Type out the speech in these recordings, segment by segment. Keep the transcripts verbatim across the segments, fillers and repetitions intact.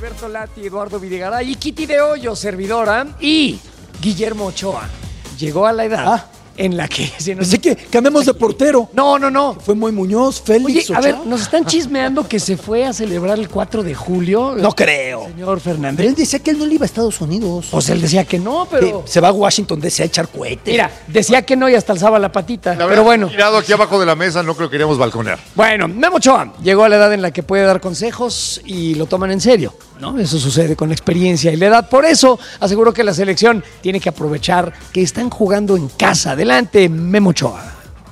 Alberto Lati, Eduardo Videgaray y Kitty de Hoyo, servidora, y Guillermo Ochoa. Llegó a la edad ah. en la que... Se nos... Así que cambiamos de portero. No, no, no. Fue Moy Muñoz, Félix, Oye, a ver, nos están chismeando que se fue a celebrar el cuatro de julio. No creo. Señor Fernández. Pero él decía que él no le iba a Estados Unidos. Pues él decía que no, pero... Que se va a Washington D C a echar cohetes. Mira, decía que no y hasta alzaba la patita. La pero bueno. Tirado aquí abajo de la mesa, no creo que queríamos balconear. Bueno, Memo Ochoa llegó a la edad en la que puede dar consejos y lo toman en serio, ¿no? Eso sucede con la experiencia y la edad. Por eso aseguró que la selección tiene que aprovechar que están jugando en casa. Adelante, Memo Ochoa.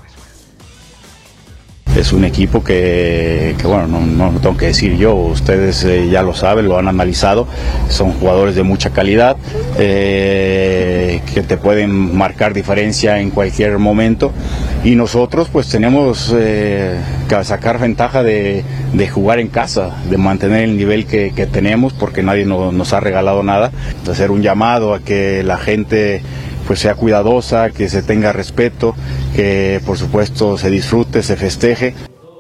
Es un equipo que, que bueno, no, no lo tengo que decir yo, ustedes eh, ya lo saben, lo han analizado, son jugadores de mucha calidad, eh, que te pueden marcar diferencia en cualquier momento, y nosotros pues tenemos eh, que sacar ventaja de, de jugar en casa, de mantener el nivel que, que tenemos, porque nadie no, nos ha regalado nada, de hacer un llamado a que la gente pues sea cuidadosa, que se tenga respeto, que por supuesto se disfrute, se festeje.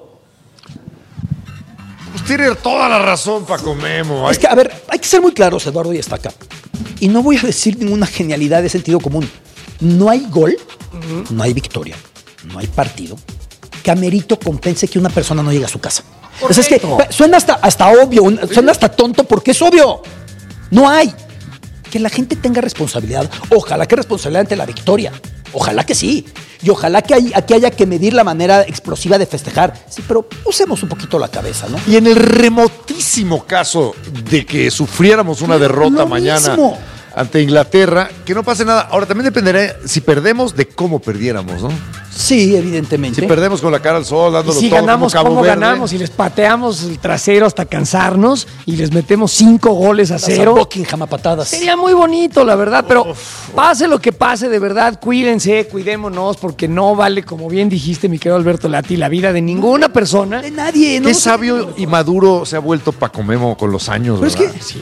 Pues tiene toda la razón, Paco Memo. Es que, a ver, hay que ser muy claros, Eduardo, y está acá. Y no voy a decir ninguna genialidad de sentido común. No hay gol, uh-huh. no hay victoria, no hay partido que amerito compense que una persona no llegue a su casa. O sea, es que suena hasta, hasta obvio, suena hasta tonto porque es obvio. No hay. Que la gente tenga responsabilidad. Ojalá que responsabilidad ante la victoria. Ojalá que sí. Y ojalá que hay, aquí haya que medir la manera explosiva de festejar. Sí, pero usemos un poquito la cabeza, ¿no? Y en el remotísimo caso de que sufriéramos una derrota mañana mismo ante Inglaterra, que no pase nada. Ahora, también dependerá si perdemos de cómo perdiéramos, ¿no? Sí, evidentemente. Si perdemos con la cara al sol, dándolo y si todo ganamos, como Cabo ¿cómo Verde? ganamos? Y les pateamos el trasero hasta cansarnos y les metemos cinco goles a cero. A Buckingham a patadas. Sería muy bonito, la verdad, pero uf, pase lo que pase, de verdad, cuídense, cuidémonos, porque no vale, como bien dijiste, mi querido Alberto Lati, la vida de ninguna persona. De nadie, ¿no? Qué sabio y maduro se ha vuelto Paco Memo con los años, pero ¿verdad? Es que... Sí.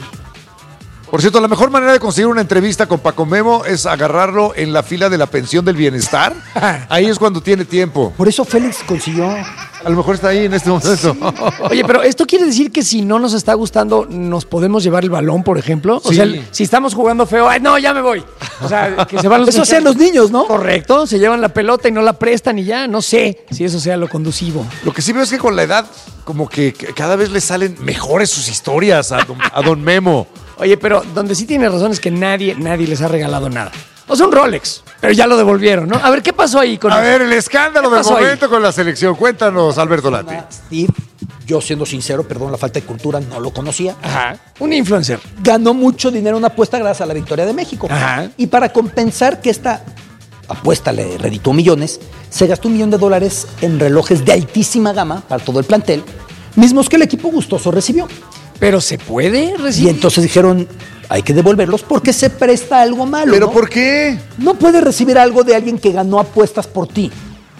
Por cierto, la mejor manera de conseguir una entrevista con Paco Memo es agarrarlo en la fila de la pensión del bienestar. Ahí es cuando tiene tiempo. Por eso Félix consiguió. A lo mejor está ahí en este momento. Sí. Oye, pero esto quiere decir que si no nos está gustando, ¿nos podemos llevar el balón, por ejemplo? O sí. sea, si estamos jugando feo, ¡ay, no, ya me voy! O sea, que se van los Eso hacían los niños, ¿no? Correcto, se llevan la pelota y no la prestan y ya, no sé si eso sea lo conducivo. Lo que sí veo es que con la edad, como que cada vez le salen mejores sus historias a don, a don Memo. Oye, pero donde sí tiene razón es que nadie, nadie les ha regalado nada. O sea, un Rolex, pero ya lo devolvieron, ¿no? A ver, ¿qué pasó ahí con... A ver, el escándalo del momento ahí con la selección. Cuéntanos, Alberto Lati. Steve, yo siendo sincero, perdón la falta de cultura, no lo conocía. Ajá, un influencer. Ganó mucho dinero en una apuesta gracias a la victoria de México. Ajá. Y para compensar que esta apuesta le reditó millones, se gastó un millón de dólares en relojes de altísima gama para todo el plantel, mismos que el equipo gustoso recibió. Pero se puede recibir. Y entonces dijeron, hay que devolverlos porque se presta algo malo. ¿Pero ¿no? por qué? No puedes recibir algo de alguien que ganó apuestas por ti.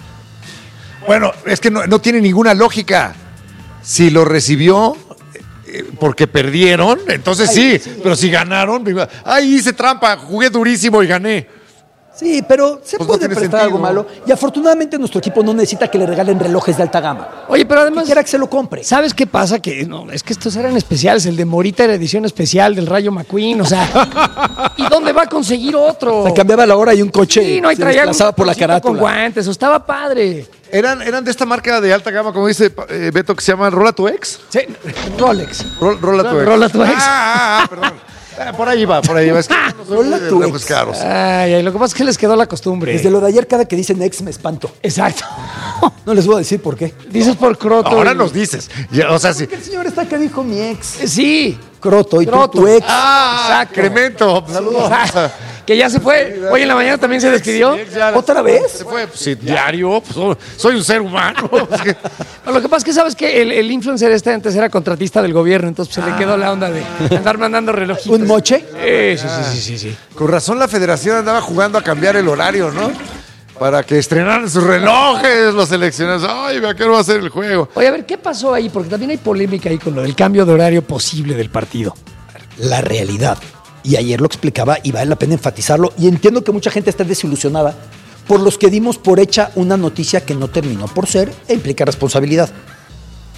Bueno, es que no, no tiene ninguna lógica. Si lo recibió eh, porque perdieron, entonces Ay, sí, sí. Pero si ganaron, ay, hice trampa, jugué durísimo y gané. Sí, pero se pues puede no prestar algo malo. Y afortunadamente nuestro equipo no necesita que le regalen relojes de alta gama. Oye, pero además... Quiera que se lo compre. ¿Sabes qué pasa? Que no, es que estos eran especiales. El de Morita era edición especial del Rayo McQueen. O sea, ¿y dónde va a conseguir otro? Se cambiaba la hora y un coche sí, no, y se traía desplazaba por la carátula. Con guantes, o estaba padre. ¿Eran, ¿Eran de esta marca de alta gama, como dice eh, Beto, que se llama Rola tu Ex? Sí, Rolex. Rol, Rola tu Ex. Rola tu Ex. Ah, ah, ah, perdón. Ah, por ahí va, por ahí va. Es que no Rola tu Ex. Caros. Ay, ay, lo que pasa es que les quedó la costumbre. Desde lo de ayer, cada que dicen ex me espanto. Exacto. No les voy a decir por qué. Dices por Croto. Ahora y... nos dices. Ya, o sea, sí. El señor está que dijo mi ex. Sí. Croto y Croto. tú, tu ex. Ah, exacto. Cremento. Saludos. Que ya se fue. Hoy en la mañana también se despidió. ¿Otra vez? Se fue. Pues, sí, diario. Pues, soy un ser humano. No, lo que pasa es que sabes que el, el influencer este antes era contratista del gobierno, entonces pues, se le quedó la onda de andar mandando relojitos. ¿Un moche? Sí, sí, sí, sí, sí, sí. Con razón la federación andaba jugando a cambiar el horario, ¿no? Para que estrenaran sus relojes los seleccionados. Ay, ¿a qué hora va a ser el juego? Oye, a ver, ¿qué pasó ahí? Porque también hay polémica ahí con lo del cambio de horario posible del partido. La realidad. Y ayer lo explicaba y vale la pena enfatizarlo. Y entiendo que mucha gente está desilusionada por los que dimos por hecha una noticia que no terminó por ser e implica responsabilidad.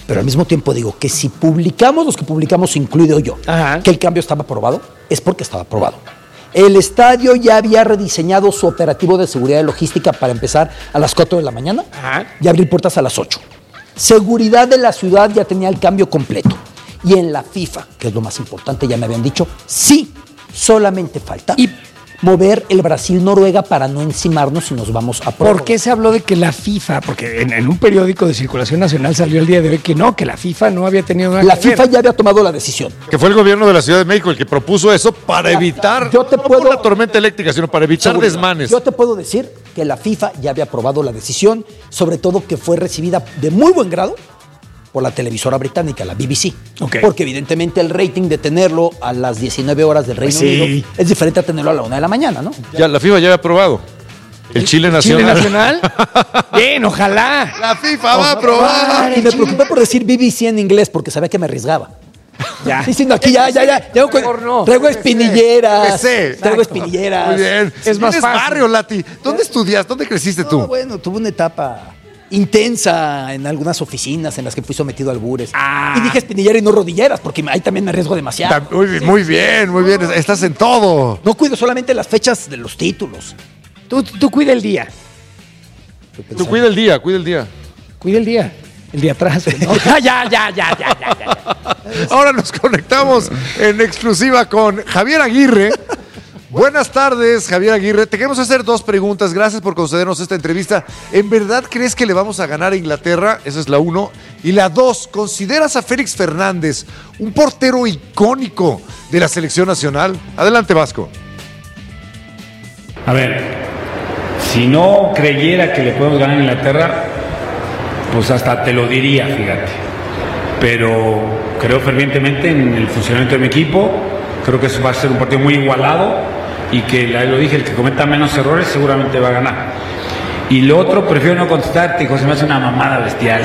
Pero al mismo tiempo digo que si publicamos, los que publicamos, incluido yo, Ajá. que el cambio estaba aprobado, es porque estaba aprobado. El estadio ya había rediseñado su operativo de seguridad y logística para empezar a las cuatro de la mañana Ajá. y abrir puertas a las ocho. Seguridad de la ciudad ya tenía el cambio completo. Y en la FIFA, que es lo más importante, ya me habían dicho, sí, solamente falta Y- mover el Brasil-Noruega para no encimarnos y nos vamos a ¿Por qué se habló de que la FIFA, porque en, en un periódico de circulación nacional salió el día de hoy que no, que la FIFA no había tenido nada La que ver? FIFA ya había tomado la decisión. Que fue el gobierno de la Ciudad de México el que propuso eso para Ya, evitar, yo te no puedo- por la tormenta eléctrica, sino para evitar Seguridad. desmanes. Yo te puedo decir que la FIFA ya había aprobado la decisión, sobre todo que fue recibida de muy buen grado por la televisora británica, la B B C. Ok. Porque evidentemente el rating de tenerlo a las diecinueve horas del Reino Pues sí. Unido es diferente a tenerlo a la una de la mañana, ¿no? Ya, la FIFA ya había aprobado. El Chile ¿Chile Nacional. Nacional? Bien, ojalá. La FIFA va a aprobar. Y me preocupé por decir B B C en inglés porque sabía que me arriesgaba. Ya. Sí, sí, no, aquí ya, ya, ya. Traigo, Mejor no. traigo espinilleras. Empecé. Traigo Exacto. espinilleras. Muy bien. Es más Tienes fácil. barrio, Lati. ¿Dónde estudiaste? ¿Dónde creciste tú? No, bueno, tuve una etapa intensa en algunas oficinas en las que fui sometido a albures. Ah. Y dije espinillera y no rodilleras, porque ahí también me arriesgo demasiado. Tam- Muy, bien, muy bien, muy bien. Estás en todo. No cuido solamente las fechas de los títulos. Tú, tú cuida el día. Tú cuida el día, cuida el día. Cuida el día. El día atrás. ¿no? ya, ya, ya, ya, ya, ya, ya. Ahora nos conectamos en exclusiva con Javier Aguirre. Buenas tardes, Javier Aguirre. Te queremos hacer dos preguntas. Gracias por concedernos esta entrevista. ¿En verdad crees que le vamos a ganar a Inglaterra? Esa es la uno. Y la dos, ¿consideras a Félix Fernández un portero icónico de la selección nacional? Adelante, Vasco. A ver, si no creyera que le podemos ganar a Inglaterra, pues hasta te lo diría, fíjate. Pero creo fervientemente en el funcionamiento de mi equipo. Creo que eso va a ser un partido muy igualado y que, ya lo dije, el que cometa menos errores seguramente va a ganar. Y lo otro, prefiero no contestarte, José, me hace una mamada bestial.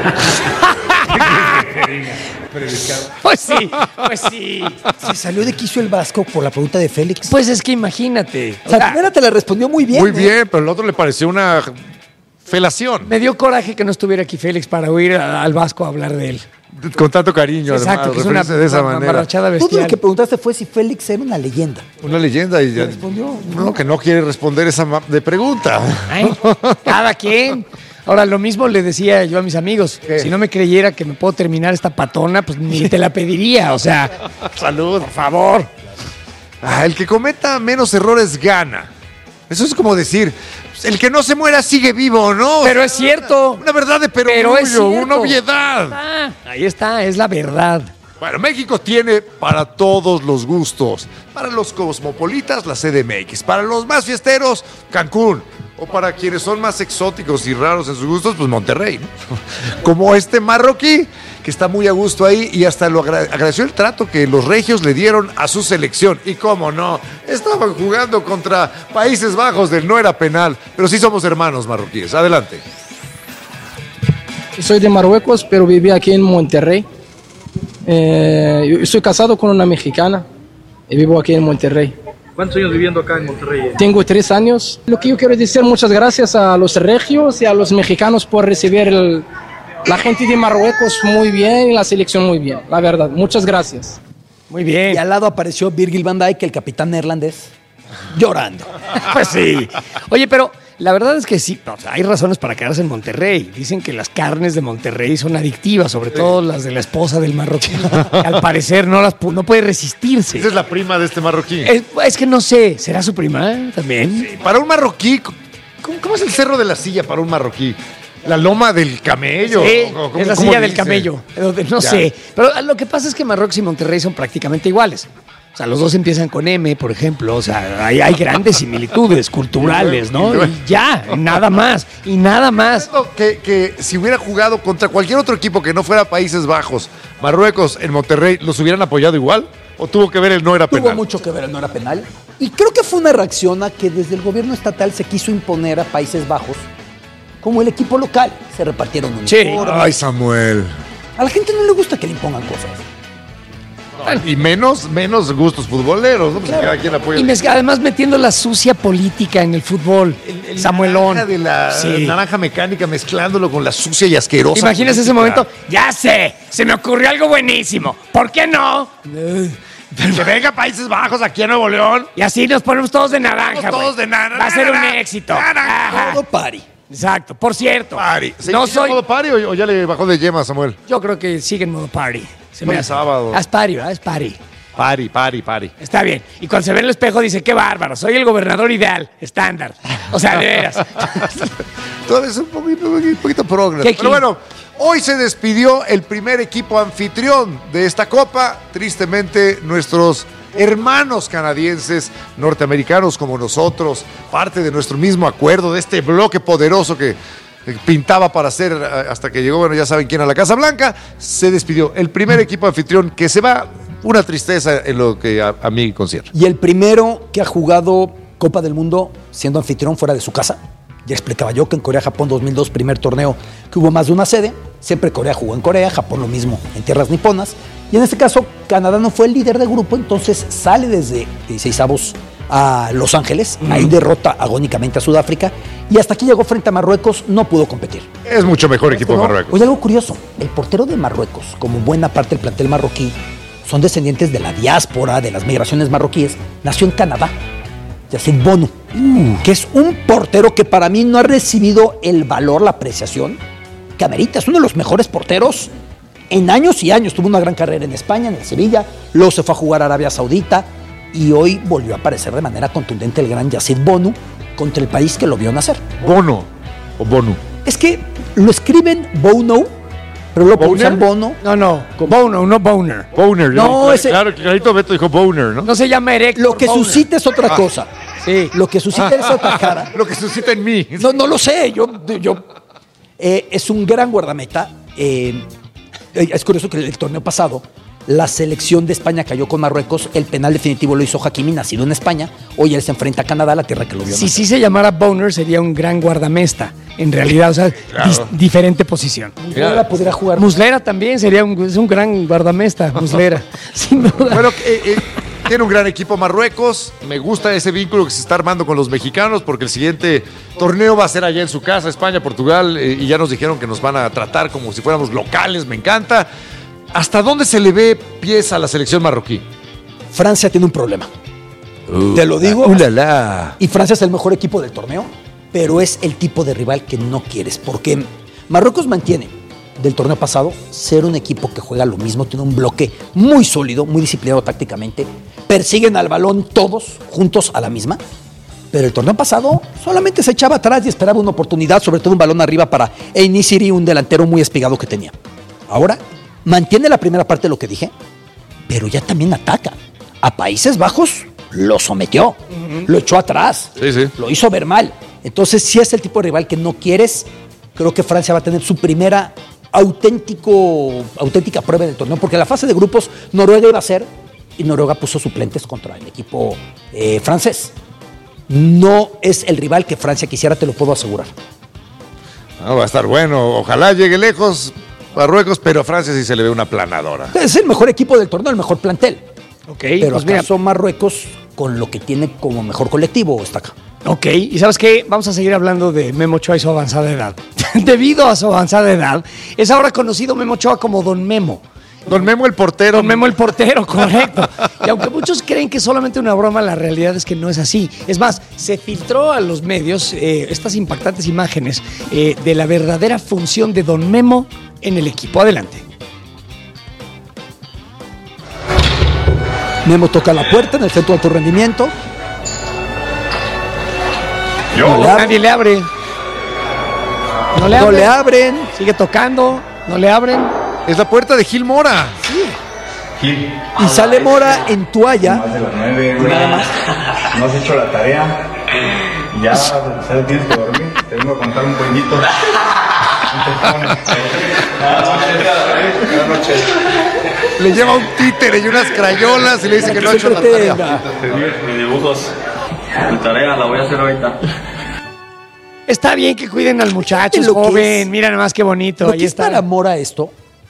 Pues sí, pues sí. Se salió de quicio el Vasco por la pregunta de Félix. Pues es que imagínate. o sea, la primera te la respondió muy bien. Muy ¿eh? bien, pero el otro le pareció una felación. Me dio coraje que no estuviera aquí Félix para oír a- al Vasco hablar de él. Con tanto cariño, Exacto, además, que es una, referirse de esa una manera. mamarrachada Todo bestial. lo que preguntaste fue si Félix era una leyenda. Una leyenda y ya. respondió. No, que no quiere responder esa ma- de pregunta. Ay, cada quien. Ahora, lo mismo le decía yo a mis amigos. ¿Qué? Si no me creyera que me puedo terminar esta patona, pues ni te la pediría. O sea, Salud. por favor. Ah, el que cometa menos errores gana. Eso es como decir, el que no se muera sigue vivo, ¿no? Pero es cierto. Una verdad de Pero perogrullo, es cierto. una obviedad. Ah, ahí está, es la verdad. Bueno, México tiene para todos los gustos. Para los cosmopolitas, la C D M X. Para los más fiesteros, Cancún. O para quienes son más exóticos y raros en sus gustos, pues Monterrey, ¿no? Como este marroquí, que está muy a gusto ahí y hasta lo agra- agradeció el trato que los regios le dieron a su selección. Y cómo no, estaban jugando contra Países Bajos del no era penal, pero sí somos hermanos marroquíes. Adelante. Soy de Marruecos, pero viví aquí en Monterrey. Eh, yo estoy casado con una mexicana y vivo aquí en Monterrey. ¿Cuántos años viviendo acá en Monterrey? Tengo tres años. Lo que yo quiero decir, muchas gracias a los regios y a los mexicanos por recibir el- la gente de Marruecos muy bien y la selección muy bien. La verdad, muchas gracias. Muy Y bien. al lado apareció Virgil van Dijk, el capitán neerlandés, llorando. Pues sí. Oye, pero la verdad es que sí, o sea, hay razones para quedarse en Monterrey. Dicen que las carnes de Monterrey son adictivas, sobre todo las de la esposa del marroquí. Al parecer no las pu- no puede resistirse. Esa es la prima de este marroquí. Es, es que no sé, ¿será su prima eh, también? Para un marroquí, ¿cómo, cómo es el cerro de la silla para un marroquí? ¿La loma del camello? Sí, ¿O cómo- es la cómo silla le del dicen? camello. Pero de- No Ya. sé. Pero lo que pasa es que Marruecos y Monterrey son prácticamente iguales. O sea, los dos empiezan con M, por ejemplo. O sea, hay, hay grandes similitudes culturales, ¿no? Y ya, nada más. Y nada más. Que, que si hubiera jugado contra cualquier otro equipo que no fuera Países Bajos, Marruecos en Monterrey, ¿los hubieran apoyado igual? ¿O tuvo que ver el no era Tuvo penal? mucho que ver el no era penal. Y creo que fue una reacción a que desde el gobierno estatal se quiso imponer a Países Bajos como el equipo local. Se repartieron Sí. uniformes. Ay, Samuel. A la gente no le gusta que le impongan cosas. Y menos, menos gustos futboleros, ¿no? Pues Claro. cada quien apoya. Y mezcla- además metiendo la sucia política en el fútbol. el Samuelón. naranja de la Sí. naranja mecánica mezclándolo con la sucia y asquerosa. Imagínese ese política. momento. Ya sé, se me ocurrió algo buenísimo. ¿Por qué no? Que venga a Países Bajos, aquí a Nuevo León. Y así nos ponemos todos de naranja. Todos güey. de naranja. Va a ser un Naranja. éxito. Naranja. Ajá. Todo pari. Exacto. Por cierto, Pari. ¿Se no inicia en soy. modo pari o, o ya le bajó de yema, Samuel? Yo creo que sigue en modo party. Se me Hoy hace. sábado. Haz party, ¿verdad? Es party. Pari, pari, pari. Está bien. Y cuando se ve en el espejo dice, qué bárbaro, soy el gobernador ideal, estándar. O sea, de veras. Todavía es un poquito, un poquito progreso. ¿Qué Pero quiere? bueno, hoy se despidió el primer equipo anfitrión de esta Copa. Tristemente, nuestros hermanos canadienses, norteamericanos como nosotros, parte de nuestro mismo acuerdo, de este bloque poderoso que eh, pintaba para ser eh, hasta que llegó, bueno, ya saben quién, a la Casa Blanca, se despidió el primer equipo anfitrión que se va. Una tristeza en lo que a, a mí concierne. Y el primero que ha jugado Copa del Mundo siendo anfitrión fuera de su casa. Ya explicaba yo que en Corea-Japón dos mil dos, primer torneo que hubo más de una sede. Siempre Corea jugó en Corea, Japón lo mismo en tierras niponas. Y en este caso, Canadá no fue el líder de grupo, entonces sale desde dieciseisavos a Los Ángeles. Ahí derrota agónicamente a Sudáfrica. Y hasta aquí llegó frente a Marruecos, no pudo competir. Es mucho mejor equipo de Pero, Marruecos. Oye, algo curioso, el portero de Marruecos, como buena parte del plantel marroquí, son descendientes de la diáspora, de las migraciones marroquíes, nació en Canadá, Yacine Bono, que es un portero que para mí no ha recibido el valor, la apreciación que amerita. Es uno de los mejores porteros en años y años. Tuvo una gran carrera en España, en el Sevilla, luego se fue a jugar a Arabia Saudita y hoy volvió a aparecer de manera contundente el gran Yacine Bono contra el país que lo vio nacer. Bono o Bonu. Es que lo escriben Bono, pero lo pronuncian Bono. No, no. Boner, no Boner. Boner. No, ¿no? ese- Claro, clarito Beto dijo Boner, ¿no? No se llama Erect. Lo que suscita es otra cosa. Sí. Lo que suscita es otra cara. Lo que suscita en mí. No, no lo sé. Yo, yo eh, es un gran guardameta. Eh, es curioso que el, el torneo pasado la selección de España cayó con Marruecos. El penal definitivo lo hizo Hakimi, nacido en España. Hoy él se enfrenta a Canadá, la tierra que lo vio. Si nacer. sí se llamara Boner, sería un gran guardamesta. En realidad, o sea, dis- diferente posición. Muslera podría jugar. Muslera también sería un, es un gran guardamesta, Muslera, sin duda. Bueno, eh, eh, tiene un gran equipo Marruecos. Me gusta ese vínculo que se está armando con los mexicanos porque el siguiente torneo va a ser allá en su casa, España, Portugal, eh, y ya nos dijeron que nos van a tratar como si fuéramos locales. Me encanta. ¿Hasta dónde se le ve pies a la selección marroquí? Francia tiene un problema. Te lo digo. Uh, la, la. Y Francia es el mejor equipo del torneo, pero es el tipo de rival que no quieres, porque Marruecos mantiene del torneo pasado ser un equipo que juega lo mismo, tiene un bloque muy sólido, muy disciplinado tácticamente, persiguen al balón todos juntos a la misma, pero el torneo pasado solamente se echaba atrás y esperaba una oportunidad, sobre todo un balón arriba para Enisiri, un delantero muy espigado que tenía. Ahora mantiene la primera parte de lo que dije, pero ya también ataca. A Países Bajos lo sometió, lo echó atrás, Sí, sí. lo hizo ver mal. Entonces, si es el tipo de rival que no quieres, creo que Francia va a tener su primera auténtico, auténtica prueba del torneo, porque la fase de grupos Noruega iba a ser, y Noruega puso suplentes contra el equipo eh, francés. No es el rival que Francia quisiera, te lo puedo asegurar. No, va a estar bueno. Ojalá llegue lejos Marruecos, pero a Francia sí se le ve una planadora. Es el mejor equipo del torneo, el mejor plantel. Ok, Pero pues mira, acaso Marruecos, con lo que tiene como mejor colectivo, está acá. ok, y ¿sabes qué? Vamos a seguir hablando de Memo Ochoa y su avanzada edad. Debido a su avanzada edad, es ahora conocido Memo Ochoa como Don Memo. Don Memo el portero. Don Memo el portero, correcto. Y aunque muchos creen que es solamente una broma, la realidad es que no es así. Es más, se filtró a los medios eh, estas impactantes imágenes eh, de la verdadera función de Don Memo en el equipo. Adelante. Memo toca la puerta en el centro de alto rendimiento. No le, abre, Nadie le abre. No le no abre. le abren. Sigue tocando. No le abren. Es la puerta de Gil Mora. Gil, Y sale Mora en toalla. más de las nueve, güey. Nada más. No has hecho la tarea. Ya, ya tienes que dormir. Te vengo a contar un cuentito. Buenas noches. Le lleva un títere y unas crayolas y le dice que no ha hecho la tarea. Mis dibujos. Mi tarea la voy a hacer ahorita. Está bien que cuiden al muchacho, Y es lo que joven. es- Mira nomás qué bonito. Lo Ahí que es está. para Mora esto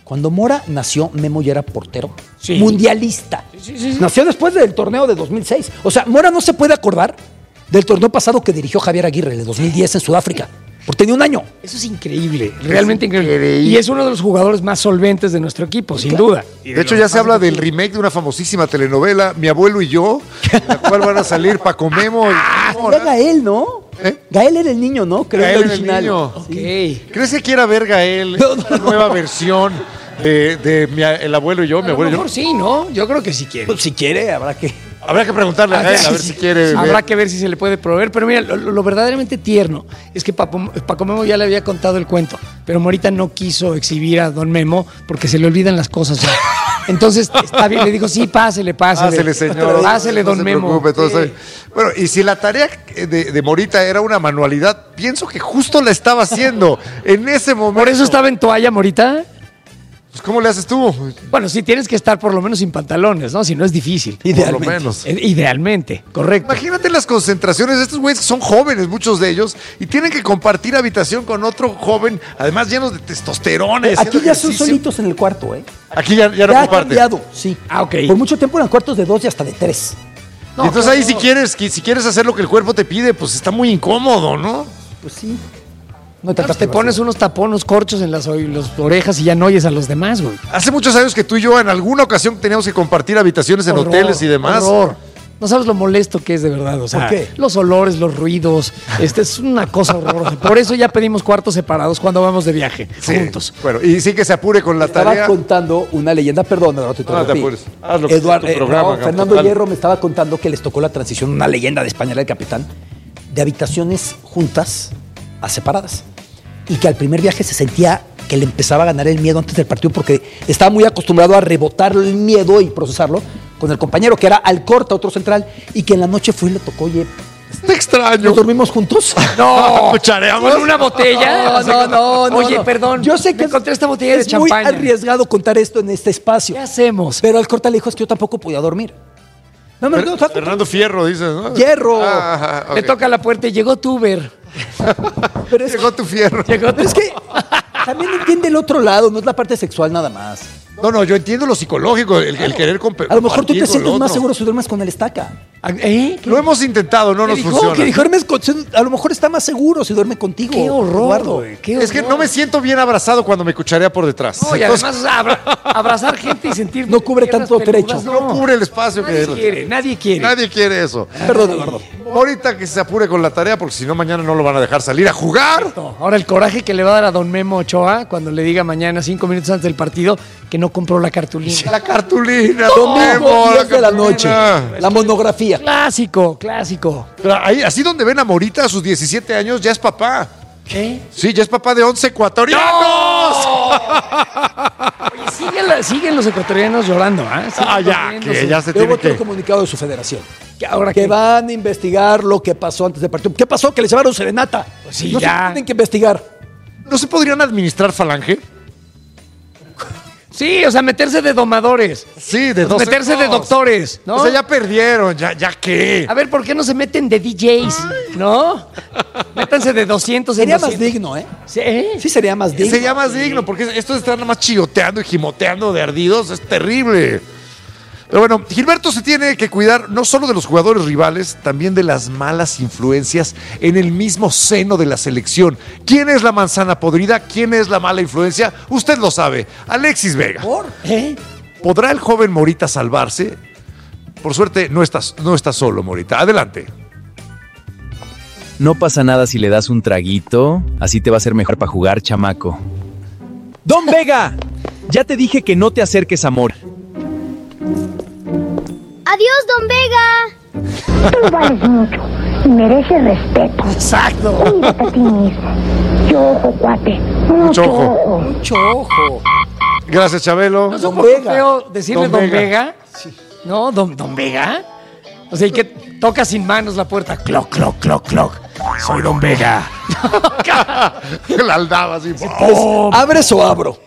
Cuando Mora nació, Memo ya era portero. Sí. Mundialista. Sí, sí, sí. Nació después del torneo de dos mil seis. O sea, Mora no se puede acordar del torneo pasado que dirigió Javier Aguirre, el de dos mil diez en Sudáfrica. Porque tenía un año. Eso es increíble, realmente increíble. Y es uno de los jugadores más solventes de nuestro equipo, sin duda. De hecho, ya se habla del remake de una famosísima telenovela, Mi abuelo y yo, en la cual van a salir Paco Memo y Era Gael, ¿no? ¿Eh? Gael era el niño, ¿no? Creo Gael el era el original. niño. Sí. Ok. ¿Crees que quiera ver Gael No, no, esta no. nueva versión de, de mi, el abuelo y yo? Mi A lo abuelo y yo. mejor sí, ¿no? Yo creo que sí quiere. Pues si quiere, habrá que... Habrá que preguntarle a Gael a ver si quiere. Habrá ver. que ver si se le puede proveer. Pero mira, lo, lo verdaderamente tierno es que Papo, Paco Memo ya le había contado el cuento, pero Morita no quiso exhibir a Don Memo porque se le olvidan las cosas ya. Entonces, está bien, le dijo, sí, pásele, pásele. Pásele, señor. Pásele, No Don se Memo. preocupe, todo Sí. está bien. Bueno, y si la tarea de, de Morita era una manualidad, pienso que justo la estaba haciendo en ese momento. Por eso estaba en toalla, Morita. Pues, ¿cómo le haces tú? Bueno, sí tienes que estar por lo menos sin pantalones, ¿no? Si no es difícil. Por lo Idealmente. menos. Eh, Idealmente, correcto. Imagínate las concentraciones de estos güeyes que son jóvenes, muchos de ellos, y tienen que compartir habitación con otro joven, además llenos de testosterona. y Aquí haciendo ya son ejercicio. solitos en el cuarto, ¿eh? Aquí ya, ya no Ya ha comparten. cambiado, sí. Ah, ok. Por mucho tiempo eran cuartos de dos y hasta de tres. Y entonces ahí si quieres, si quieres hacer lo que el cuerpo te pide, pues está muy incómodo, ¿no? Pues sí. No hay Pues tantas te pones unos tapones corchos en las, oy- las orejas y ya no oyes a los demás, güey. Hace muchos años que tú y yo en alguna ocasión teníamos que compartir habitaciones en Horror, hoteles y demás. horror. No sabes lo molesto que es de verdad. O sea, ¿Por qué? los olores, los ruidos. Este es una cosa horrorosa. Por eso ya pedimos cuartos separados cuando vamos de viaje, Sí. juntos. Bueno, y sí que se apure con la Estaba tarea. contando una leyenda, perdón, Eduardo, te No, te interrumpí. apures. Haz lo que Eduardo, sea tu eh, programa, no, campeón. Fernando Dale. Hierro me estaba contando que les tocó la transición, una leyenda de España, era el capitán, de habitaciones juntas a separadas. Y que al primer viaje se sentía que le empezaba a ganar el miedo antes del partido porque estaba muy acostumbrado a rebotar el miedo y procesarlo con el compañero que era Alcorta, otro central, y que en la noche fue y le tocó, oye, Te extraño. ¿nos dormimos juntos? No, Cuchareamos. ¿con una botella? No, no, no, no, Oye, no. perdón. Yo sé que me encontré esta botella de es muy champaña. arriesgado contar esto en este espacio. ¿Qué hacemos? Pero Alcorta le dijo es que yo tampoco podía dormir. No, no, no, o sea, Fernando Fierro, dices, ¿no? Hierro. Ah, ajá, ok. Le toca a la puerta y llegó Tuber. pero es, Llegó tu Fierro. Llegó pero es que también entiende el otro lado, no es la parte sexual nada más. No, no, yo entiendo lo psicológico, el, el querer competir. A lo mejor tú te sientes más seguro si duermes con el estaca. ¿Eh? ¿Qué, Lo hemos intentado, no ¿Qué nos dijo? funciona. Que duermes con, a lo mejor está más seguro si duerme contigo. qué horror, Eduardo. güey, qué Es que horror. no me siento bien abrazado cuando me cucharea por detrás. No, y Entonces, además, o sea, abra- abrazar gente y sentir. No cubre piernas tanto peludas, trecho. no cubre el espacio Nadie que quiere, nadie quiere. Nadie quiere eso. Perdón, Eduardo. Ahorita que se apure con la tarea, porque si no, mañana no lo van a dejar salir a jugar. Ahora el coraje que le va a dar a don Memo Ochoa cuando le diga mañana, cinco minutos antes del partido, que no compró la cartulina. La cartulina, Domingo, Memo, diez de la cartulina. noche. La monografía. Clásico, clásico. Pero ahí, así donde ven a Morita a sus diecisiete años, ya es papá. ¿Qué? Sí, ya es papá de once ecuatorianos. Oye, siguen, la- siguen los ecuatorianos llorando, ¿ah? Siguen Ah, ya, corriéndose. que ya se Luego tiene otro que... comunicado de su federación. Que ahora Que que van a investigar lo que pasó antes del partido. ¿Qué pasó? Que les llevaron serenata. Pues sí, no ya. se tienen que investigar. ¿No se podrían administrar falange? Sí, o sea, meterse de domadores. Sí, de dos. Meterse de doctores, ¿no? O sea, ya perdieron, ya, ya qué. A ver, ¿por qué no se meten de D Js? ¿No? Métanse de doscientos en Sería más doscientos. digno, ¿eh? Sí. Sí, sería más digno. Sería más digno, porque esto de estar nada más chigoteando y gimoteando de ardidos es terrible. Pero bueno, Gilberto se tiene que cuidar no solo de los jugadores rivales, también de las malas influencias en el mismo seno de la selección. ¿Quién es la manzana podrida? ¿Quién es la mala influencia? Usted lo sabe. Alexis Vega. ¿Por? ¿Eh? ¿Podrá el joven Morita salvarse? Por suerte, no estás, no estás solo, Morita. Adelante. No pasa nada si le das un traguito, así te va a ser mejor para jugar, chamaco. ¡Don Vega! Ya te dije que no te acerques a Mora. Adiós, don Vega. Tú vales mucho y mereces respeto. Exacto. Cuídate a ti mismo. Yo ojo, cuate. Mucho ojo. ojo. Mucho ojo. Gracias, Chabelo. ¿No es un Don poco Vega. feo decirle Don Don, Vega. Vega? ¿No? ¿Don, Don Vega? O sea, y que toca sin manos la puerta. Cloc, cloc, cloc, cloc. Soy Don Vega. La aldaba así. ¿Abres o abro?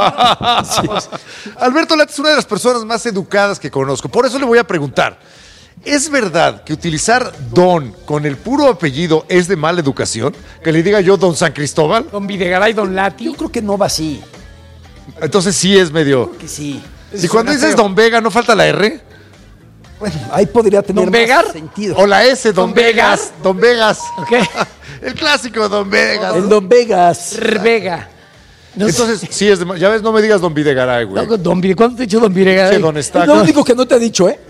Alberto Lati es una de las personas más educadas que conozco. Por eso le voy a preguntar. ¿Es verdad que utilizar Don con el puro apellido es de mala educación? Que le diga yo Don San Cristóbal. Don Videgaray, Don Lati. Yo creo que no va así. Entonces sí es medio... Que sí. Si cuando dices feo. Don Vega, ¿no falta la R? Bueno, ahí podría tener ¿Don más Vegar? sentido. O la S, Don, ¿Don Vegas. Don Vegas. ¿Ok? El clásico Don Vegas. El Don Vegas. Vega. No sé. Entonces, sí es de... Ya ves, no me digas Don Videgaray, güey. No, don Vide- ¿Cuándo te he dicho Don Videgaray? Sí, Don Es Estaca. lo único que no te ha dicho, ¿eh?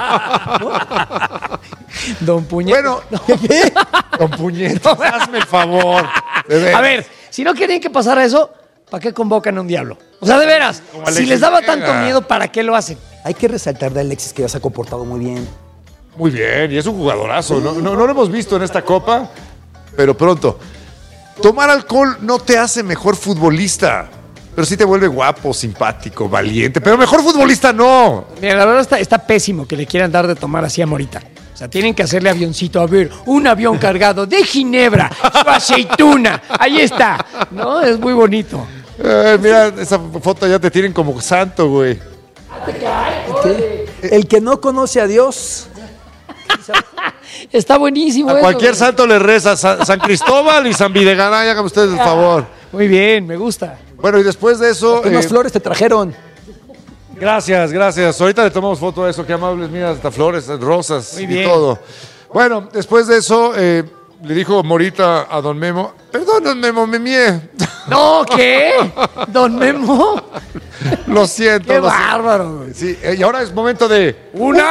Don Puñet. Bueno, Don Puñetas, hazme el favor. De veras. A ver, si no querían que pasara eso, ¿para qué convocan a un diablo? O sea, de veras, Como si Alexis les daba Vega. tanto miedo, ¿para qué lo hacen? Hay que resaltar de Alexis que ya se ha comportado muy bien. Muy bien, y es un jugadorazo. No, no, no lo hemos visto en esta Copa, pero pronto. Tomar alcohol no te hace mejor futbolista, pero sí te vuelve guapo, simpático, valiente. Pero mejor futbolista no. Mira, la verdad está, está pésimo que le quieran dar de tomar así a Morita. O sea, tienen que hacerle avioncito. A ver, un avión cargado de ginebra, su aceituna. Ahí está. No, es muy bonito. Eh, mira, esa foto ya te tienen como santo, güey. ¿Qué? El que no conoce a Dios. Está buenísimo A eso, cualquier güey. santo le reza. San, San Cristóbal y San Videgaray, háganme ustedes el favor. Muy bien, me gusta. Bueno, y después de eso... Unas eh, flores te trajeron. Gracias, gracias. Ahorita le tomamos foto a eso, qué amables, mira, hasta flores, rosas Muy y bien. todo. Bueno, después de eso, eh, le dijo Morita a don Memo, perdón, don Memo, me mié. No, ¿qué? Don Memo. Lo siento. Qué lo siento. bárbaro, güey. Sí, eh, y ahora es momento de... ¡Un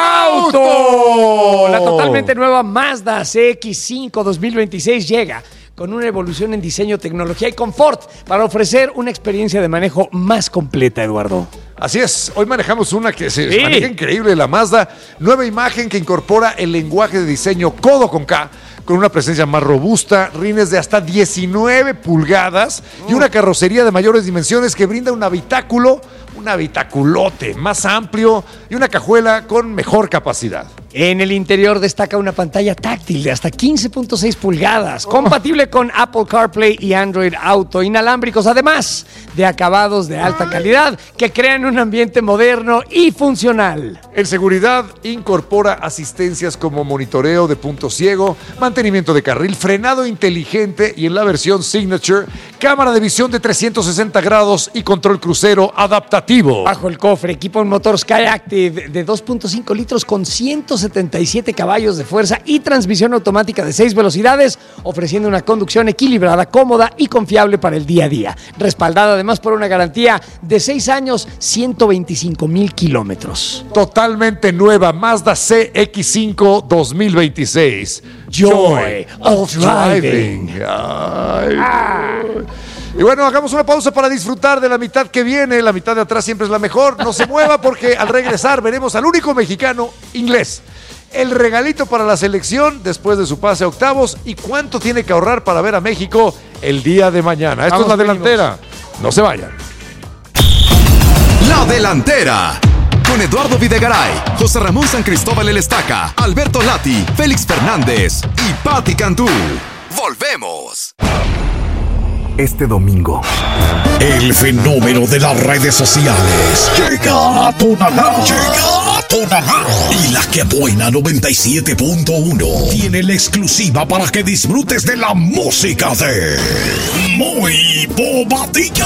auto! La totalmente nueva Mazda C X cinco dos mil veintiséis llega con una evolución en diseño, tecnología y confort para ofrecer una experiencia de manejo más completa, Eduardo. Así es, hoy manejamos una que se Sí. maneja increíble, la Mazda, nueva imagen que incorpora el lenguaje de diseño codo con K, con una presencia más robusta, rines de hasta diecinueve pulgadas y una carrocería de mayores dimensiones que brinda un habitáculo, un habitaculote más amplio y una cajuela con mejor capacidad. En el interior destaca una pantalla táctil de hasta quince punto seis pulgadas, compatible con Apple CarPlay y Android Auto, inalámbricos, además de acabados de alta calidad que crean un ambiente moderno y funcional. En seguridad incorpora asistencias como monitoreo de punto ciego, mantenimiento de carril, frenado inteligente y en la versión Signature, cámara de visión de trescientos sesenta grados y control crucero adaptativo. Bajo el cofre equipa un motor Skyactiv de dos punto cinco litros con ciento setenta y siete caballos de fuerza y transmisión automática de seis velocidades, ofreciendo una conducción equilibrada, cómoda y confiable para el día a día. Respaldada además por una garantía de seis años, ciento veinticinco mil kilómetros. Totalmente nueva Mazda C X cinco dos mil veintiséis. Joy of driving. Ay. Y bueno, hagamos una pausa para disfrutar de la mitad que viene. La mitad de atrás siempre es la mejor. No se mueva porque al regresar veremos al único mexicano inglés. El regalito para la selección después de su pase a octavos y cuánto tiene que ahorrar para ver a México el día de mañana. Esto Vamos, es La Delantera. No se vayan. La Delantera. Con Eduardo Videgaray, José Ramón San Cristóbal El Estaca, Alberto Lati, Félix Fernández y Patti Cantú. Volvemos. Este domingo, el fenómeno de las redes sociales llega a Tonalá. Llega a Tonalá. Y la que buena noventa y siete punto uno tiene la exclusiva para que disfrutes de la música de Muy Bobadilla.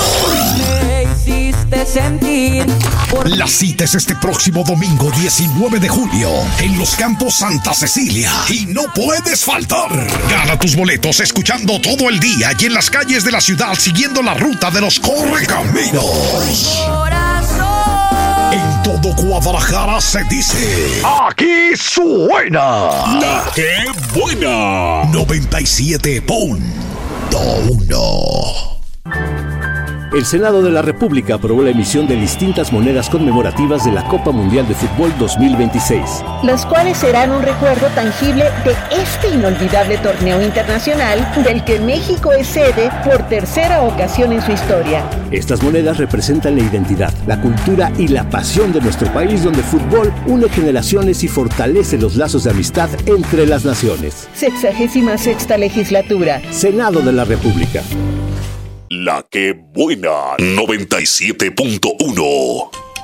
Sentir por... La cita es este próximo domingo diecinueve de julio en los Campos Santa Cecilia y no puedes faltar. Gana tus boletos escuchando todo el día y en las calles de la ciudad siguiendo la ruta de los Correcaminos. En todo Guadalajara se dice: aquí suena La Que Buena noventa y siete punto uno. El Senado de la República aprobó la emisión de distintas monedas conmemorativas de la Copa Mundial de Fútbol dos mil veintiséis. Las cuales serán un recuerdo tangible de este inolvidable torneo internacional del que México es sede por tercera ocasión en su historia. Estas monedas representan la identidad, la cultura y la pasión de nuestro país, donde el fútbol une generaciones y fortalece los lazos de amistad entre las naciones. Sexagésima sexta legislatura. Senado de la República. La Que Buena noventa y siete punto uno.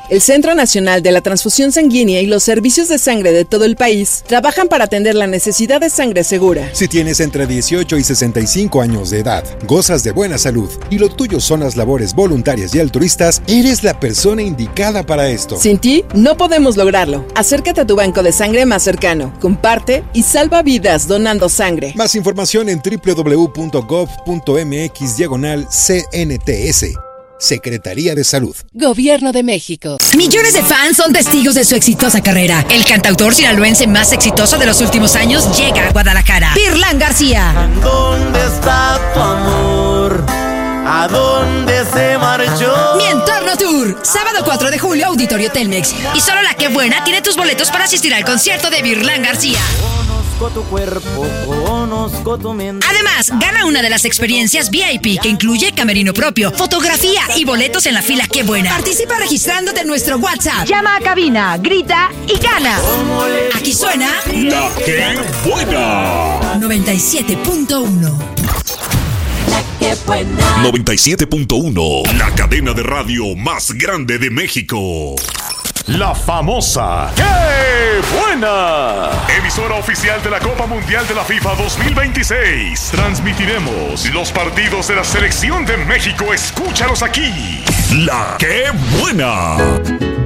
El Centro Nacional de la Transfusión Sanguínea y los servicios de sangre de todo el país trabajan para atender la necesidad de sangre segura. Si tienes entre dieciocho y sesenta y cinco años de edad, gozas de buena salud y lo tuyo son las labores voluntarias y altruistas, eres la persona indicada para esto. Sin ti, no podemos lograrlo. Acércate a tu banco de sangre más cercano, comparte y salva vidas donando sangre. Más información en doble u doble u doble u punto gov punto eme equis diagonal C N T S. Secretaría de Salud. Gobierno de México. Millones de fans son testigos de su exitosa carrera. El cantautor sinaloense más exitoso de los últimos años llega a Guadalajara. Virlán García. ¿Dónde está tu amor? ¿A dónde se marchó? Mi Entorno Tour. Sábado cuatro de julio, Auditorio Telmex. Y solo La Que Buena tiene tus boletos para asistir al concierto de Virlán García. Tu cuerpo, conozco tu mente. Además, gana una de las experiencias V I P que incluye camerino propio, fotografía y boletos en la fila Qué Buena. Participa registrándote en nuestro WhatsApp. Llama a cabina, grita y gana. Aquí suena La Qué Buena. noventa y siete punto uno. La Qué Buena. noventa y siete punto uno. La cadena de radio más grande de México. La famosa ¡Qué Buena! Emisora oficial de la Copa Mundial de la FIFA dos mil veintiséis. Transmitiremos los partidos de la Selección de México. Escúchalos aquí. La ¡Qué Buena!